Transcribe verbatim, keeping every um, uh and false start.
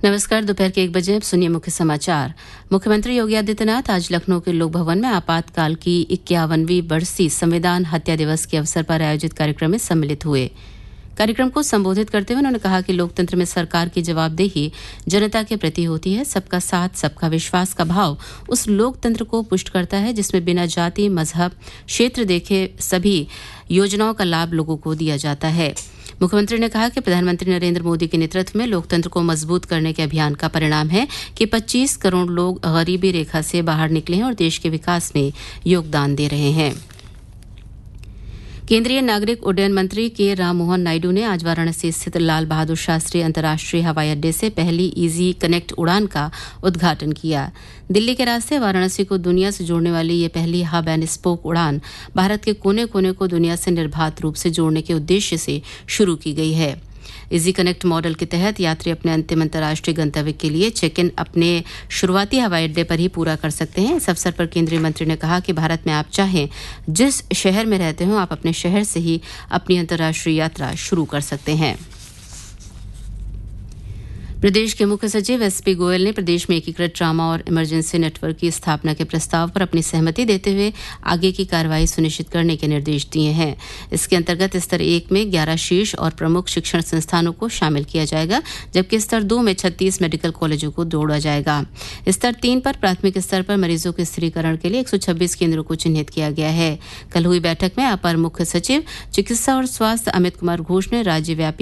नमस्कार। दोपहर के एक बजे अब सुनिए मुख्य समाचार। मुख्यमंत्री योगी आदित्यनाथ आज लखनऊ के लोक भवन में आपातकाल की इक्यावनवीं बरसी संविधान हत्या दिवस के अवसर पर आयोजित कार्यक्रम में सम्मिलित हुए। कार्यक्रम को संबोधित करते हुए उन्होंने कहा कि लोकतंत्र में सरकार की जवाबदेही जनता के प्रति होती है। सबका साथ सबका विश्वास का भाव उस लोकतंत्र को पुष्ट करता है जिसमें बिना जाति मजहब क्षेत्र देखे सभी योजनाओं का लाभ लोगों को दिया जाता है। मुख्यमंत्री ने कहा कि प्रधानमंत्री नरेंद्र मोदी के नेतृत्व में लोकतंत्र को मजबूत करने के अभियान का परिणाम है कि पच्चीस करोड़ लोग गरीबी रेखा से बाहर निकले हैं और देश के विकास में योगदान दे रहे हैं। केंद्रीय नागरिक उड्डयन मंत्री के राममोहन नायडू ने आज वाराणसी स्थित लाल बहादुर शास्त्री अंतर्राष्ट्रीय हवाई अड्डे से पहली इजी कनेक्ट उड़ान का उद्घाटन किया। दिल्ली के रास्ते वाराणसी को दुनिया से जोड़ने वाली ये पहली हब एंड स्पोक उड़ान भारत के कोने कोने को दुनिया से निर्बाध रूप से जोड़ने के उद्देश्य से शुरू की गई है। इजी कनेक्ट मॉडल के तहत यात्री अपने अंतिम अंतर्राष्ट्रीय गंतव्य के लिए चेक इन अपने शुरुआती हवाई अड्डे पर ही पूरा कर सकते हैं। इस अवसर पर केंद्रीय मंत्री ने कहा कि भारत में आप चाहें जिस शहर में रहते हो आप अपने शहर से ही अपनी अंतर्राष्ट्रीय यात्रा शुरू कर सकते हैं। प्रदेश के मुख्य सचिव एसपी गोयल ने प्रदेश में एकीकृत ट्रामा और इमरजेंसी नेटवर्क की स्थापना के प्रस्ताव पर अपनी सहमति देते हुए आगे की कार्रवाई सुनिश्चित करने के निर्देश दिए हैं। इसके अंतर्गत स्तर एक में ग्यारह शीर्ष और प्रमुख शिक्षण संस्थानों को शामिल किया जाएगा, जबकि स्तर दो में छत्तीस मेडिकल कॉलेजों को जोड़ा जाएगा। स्तर तीन पर प्राथमिक स्तर पर मरीजों के स्थिरीकरण के लिए एक सौ छब्बीस केंद्रों को चिन्हित किया गया है। कल हुई बैठक में अपर मुख्य सचिव चिकित्सा और स्वास्थ्य अमित कुमार घोष ने राज्यव्यापी